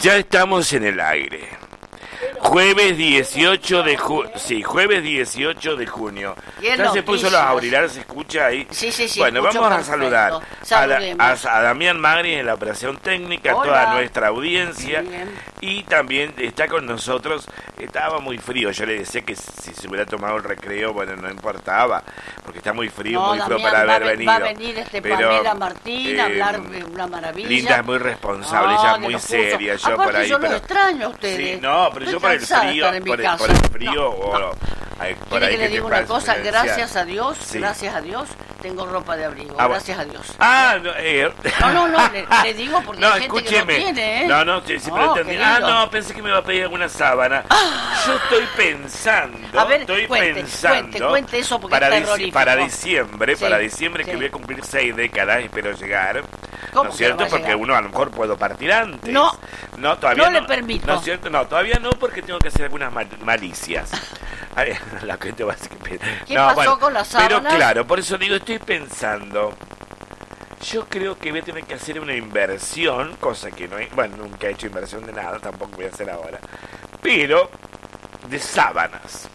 Ya estamos en el aire. Jueves 18 de junio. Sí, jueves 18 de junio. Ya se puso los auriculares, ¿se escucha ahí? Sí. Bueno, vamos a saludar a Damián Magri en la operación técnica, a toda nuestra audiencia. Bien. Y también está con nosotros, estaba muy frío, yo le decía que si se hubiera tomado el recreo, bueno, no importaba, porque está muy frío, muy frío para haber venido. Va a venir Pamela Martín a hablar una maravilla. Linda es muy responsable, ella es muy seria, yo por ahí. Yo lo extraño a ustedes. Sí, no, pero yo por el frío, por el frío, por ahí que le digo una cosa, gracias a Dios, sí. Gracias a Dios, tengo ropa de abrigo, gracias a Dios. No, le digo porque no, hay gente escúcheme. Que no tiene, ¿eh? No, sí, pero entendí. No, pensé que me iba a pedir alguna sábana. Yo estoy pensando, a ver, cuente eso porque es terrorífico. Para diciembre, Sí. que voy a cumplir 6 décadas, espero llegar. ¿Cómo ¿No es cierto? Porque llegar? uno a lo mejor puedo partir antes. No, todavía no le permito. ¿No es cierto? No, todavía no, porque tengo que hacer algunas malicias. La que te va a decir que... ¿Qué pasó con las sábanas? Pero claro, por eso digo, estoy pensando... Yo creo que voy a tener que hacer una inversión, cosa que no... Bueno, nunca he hecho inversión de nada, tampoco voy a hacer ahora. Pero de sábanas.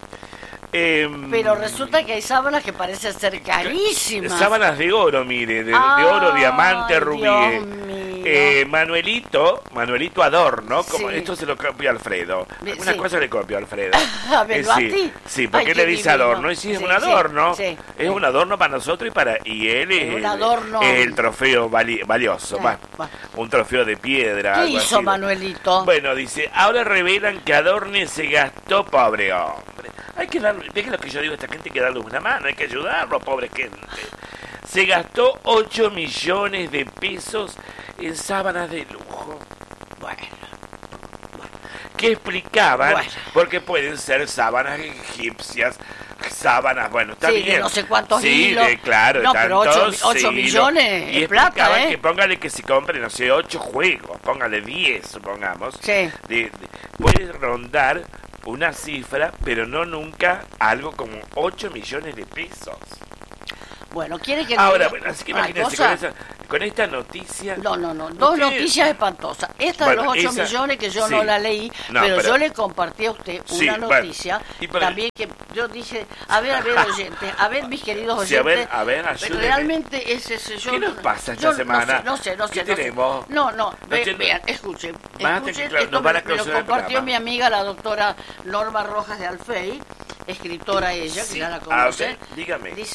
Pero resulta que hay sábanas que parecen ser carísimas. Sábanas de oro, mire, de oro, diamante, rubí. Manuelito Adorno, como Sí. esto se lo copia Alfredo. Algunas cosas le copio a Alfredo. A ver, ¿a ti? Sí, porque Ay, le qué dice divino. adorno. Y sí, es Sí, un adorno. sí. Es un adorno para nosotros y él es Un adorno. el trofeo valioso. Sí, Va. bueno. Un trofeo de piedra. ¿Qué algo hizo así. Manuelito? Bueno, dice, ahora revelan que Adorne se gastó, pobre hombre. Hay que darle, ve que lo que yo digo, a esta gente hay que darle una mano, hay que ayudarlo, pobre gente. Se gastó 8 millones de pesos en sábanas de lujo. Bueno. Que explicaban, Bueno. porque pueden ser sábanas egipcias, sábanas, bueno, está Sí, bien. de no sé cuántos sí, hilos. Claro, No, pero tantos 8 hilos. millones Y es plata, explicaban ¿eh? que póngale que se compre, no sé, 8 juegos, póngale 10, supongamos. Sí. Puede rondar una cifra, pero no nunca algo como 8 millones de pesos. Bueno, ¿quiere que Ahora, le diga bueno, así que una imagínense cosa? con esta noticia... No. Dos Usted- noticias espantosas. Esta de Bueno, los 8 esa- millones que yo sí. no la leí, No, pero yo le compartí a usted Sí, una bueno, noticia y por- también que yo dije, a ver, oyentes, a ver, mis queridos Sí, oyentes. a ver, ayúdeme. Realmente es ese yo. ¿Qué nos pasa esta yo semana? No sé. ¿Qué tenemos? Vean, escuchen. Van a tener que- Esto nos van a me lo clausurar el compartió programa. mi amiga, la doctora Norma Rojas de Alfey, escritora ella, Sí, que ya la a conoce. ver, dígame. Dice,